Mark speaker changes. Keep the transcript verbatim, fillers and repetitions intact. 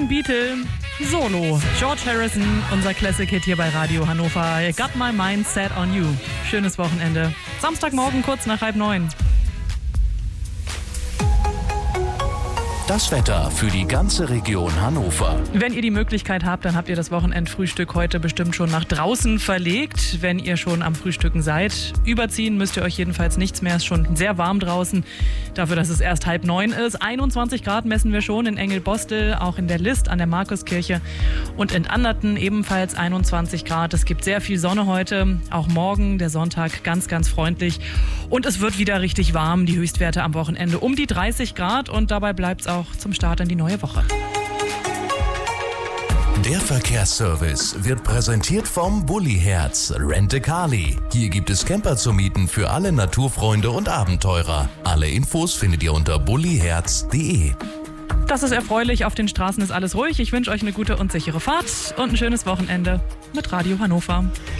Speaker 1: ein Beatle. Solo. George Harrison, unser Classic-Hit hier bei Radio Hannover. Got my mind set on you. Schönes Wochenende. Samstagmorgen kurz nach halb neun.
Speaker 2: Das Wetter für die ganze Region Hannover.
Speaker 1: Wenn ihr die Möglichkeit habt, dann habt ihr das Wochenendfrühstück heute bestimmt schon nach draußen verlegt, wenn ihr schon am Frühstücken seid. Überziehen müsst ihr euch jedenfalls nichts mehr, ist schon sehr warm draußen. Dafür, dass es erst halb neun ist. einundzwanzig Grad messen wir schon in Engelbostel, auch in der List an der Markuskirche und in Anderten ebenfalls einundzwanzig Grad. Es gibt sehr viel Sonne heute, auch morgen, der Sonntag, ganz, ganz freundlich. Und es wird wieder richtig warm, die Höchstwerte am Wochenende um die dreißig Grad und dabei bleibt es auch zum Start in die neue Woche.
Speaker 2: Der Verkehrsservice wird präsentiert vom Bulli-Herz Rent-A-Carly. Hier gibt es Camper zu mieten für alle Naturfreunde und Abenteurer. Alle Infos findet ihr unter bulliherz punkt de.
Speaker 1: Das ist erfreulich, auf den Straßen ist alles ruhig. Ich wünsche euch eine gute und sichere Fahrt und ein schönes Wochenende mit Radio Hannover.